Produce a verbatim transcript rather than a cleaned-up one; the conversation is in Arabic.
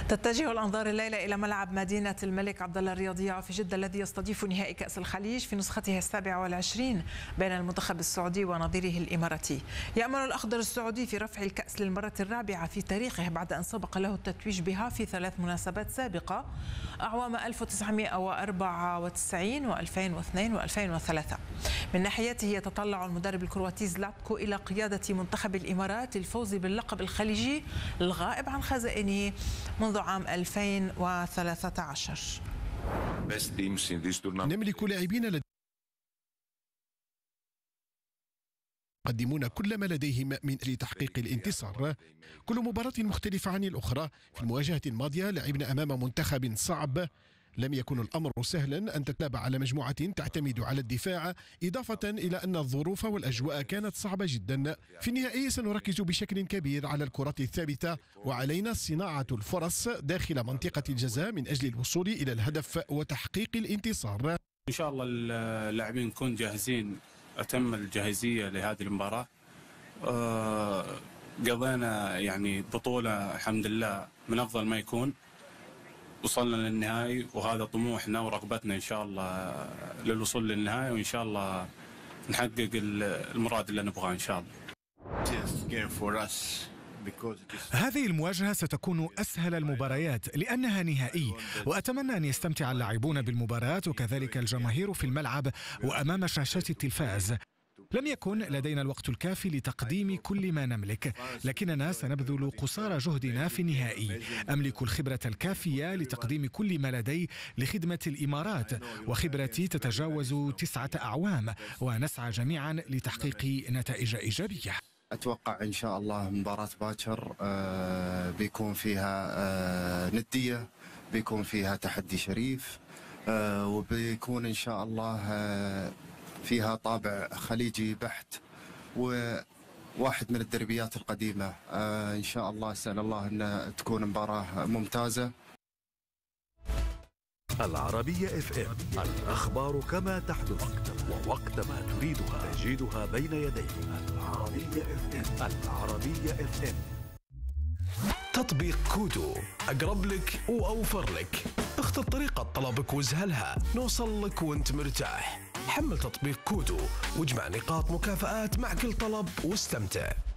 تتجه الأنظار الليلة إلى ملعب مدينة الملك عبدالله الرياضية في جدة الذي يستضيف نهائي كأس الخليج في نسخته السابعة والعشرين بين المنتخب السعودي ونظيره الإماراتي. يأمل الأخضر السعودي في رفع الكأس للمرة الرابعة في تاريخه بعد أن سبق له التتويج بها في ثلاث مناسبات سابقة أعوام ألف وتسعمئة وأربعة وتسعين وألفين واثنين وألفين وثلاثة. من ناحيته يتطلع المدرب الكرواتي زلاتكو إلى قيادة منتخب الإمارات للفوز باللقب الخليجي الغائب عن خزائنه منذ عام ألفين وثلاثة عشر. نملك لاعبين يقدمون كل ما لديهم من أجل تحقيق الانتصار. كل مباراة مختلفة عن الأخرى. في المواجهة الماضية لعبنا أمام منتخب صعب، لم يكن الأمر سهلا أن تتلعب على مجموعة تعتمد على الدفاع، إضافة إلى أن الظروف والأجواء كانت صعبة جدا. في النهائي سنركز بشكل كبير على الكرات الثابتة، وعلينا صناعة الفرص داخل منطقة الجزاء من أجل الوصول إلى الهدف وتحقيق الانتصار. إن شاء الله اللاعبين نكون جاهزين أتم الجاهزية لهذه المباراة. أه قضينا يعني بطولة الحمد لله من أفضل ما يكون، وصلنا للنهائي وهذا طموحنا ورغبتنا إن شاء الله للوصول للنهائي، وإن شاء الله نحقق المراد اللي نبغاه إن شاء الله. هذه المواجهة ستكون أسهل المباريات لأنها نهائي، وأتمنى أن يستمتع اللاعبون بالمباراة وكذلك الجماهير في الملعب وأمام شاشات التلفاز. لم يكن لدينا الوقت الكافي لتقديم كل ما نملك، لكننا سنبذل قصارى جهدنا في النهائي. أملك الخبرة الكافية لتقديم كل ما لدي لخدمة الإمارات، وخبرتي تتجاوز تسعة أعوام، ونسعى جميعا لتحقيق نتائج إيجابية. أتوقع إن شاء الله مباراة باكر آه بيكون فيها آه ندية، بيكون فيها تحدي شريف، آه وبيكون إن شاء الله آه فيها طابع خليجي بحت، وواحد من الدربيات القديمة. آه إن شاء الله أسأل الله أن تكون مباراة ممتازة. العربية اف ام، الأخبار كما تحدث ووقت ما تريدها تجدها بين يديك. العربية اف ام. العربية اف ام. تطبيق كودو أقرب لك وأوفر لك. اختر طريقة طلبك واسهلها، نوصل لك وانت مرتاح. حمل تطبيق كودو واجمع نقاط مكافآت مع كل طلب واستمتع.